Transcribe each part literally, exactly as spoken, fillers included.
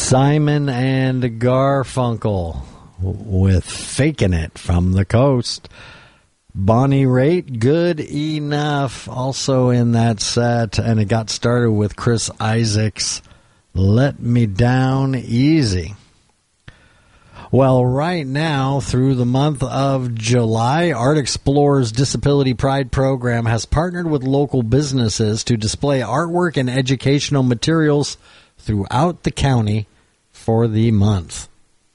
Simon and Garfunkel with Faking It from the Coast. Bonnie Raitt, Good Enough, also in that set. And it got started with Chris Isaak's Let Me Down Easy. Well, right now, through the month of July, Art Explorers Disability Pride program has partnered with local businesses to display artwork and educational materials throughout the county for the month.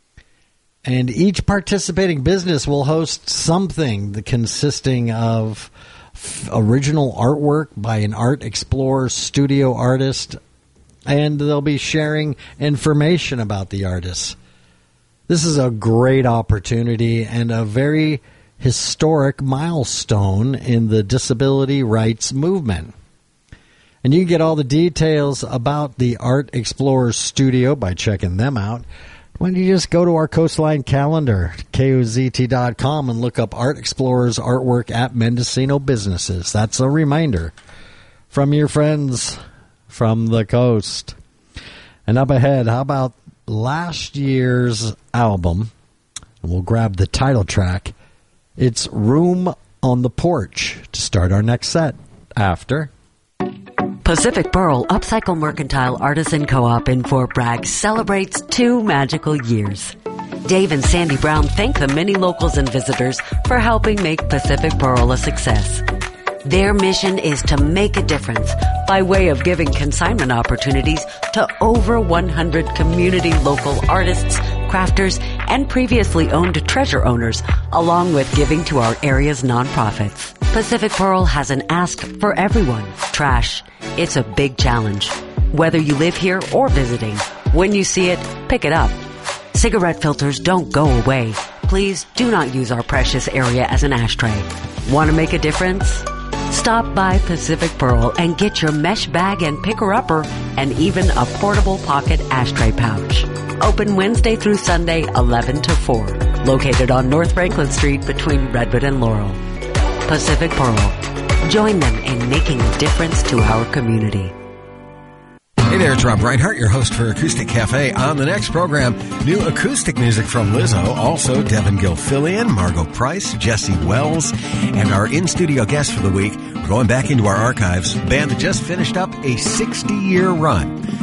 And each participating business will host something consisting of f- original artwork by an Art Explorer studio artist, and they'll be sharing information about the artists. This is a great opportunity and a very historic milestone in the disability rights movement. And you can get all the details about the Art Explorers Studio by checking them out when you just go to our Coastline calendar, K O Z T dot com, and look up Art Explorers artwork at Mendocino businesses. That's a reminder from your friends from the coast. And up ahead, how about last year's album? We'll grab the title track. It's Room on the Porch to start our next set after Pacific Pearl Upcycle Mercantile Artisan Co-op in Fort Bragg celebrates two magical years. Dave and Sandy Brown thank the many locals and visitors for helping make Pacific Pearl a success. Their mission is to make a difference by way of giving consignment opportunities to over one hundred community local artists, crafters, and previously owned treasure owners, along with giving to our area's nonprofits. Pacific Pearl has an ask for everyone. Trash. It's a big challenge. Whether you live here or visiting, when you see it, pick it up. Cigarette filters don't go away. Please do not use our precious area as an ashtray. Want to make a difference? Stop by Pacific Pearl and get your mesh bag and picker-upper and even a portable pocket ashtray pouch. Open Wednesday through Sunday, eleven to four. Located on North Franklin Street between Redwood and Laurel. Pacific Pearl. Join them in making a difference to our community. Hey there, it's Rob Reinhart, your host for Acoustic Cafe. On the next program, new acoustic music from Lizzo, also Devin Gilfillian, Margot Price, Jesse Wells, and our in-studio guest for the week. We're going back into our archives, a band that just finished up a sixty-year run.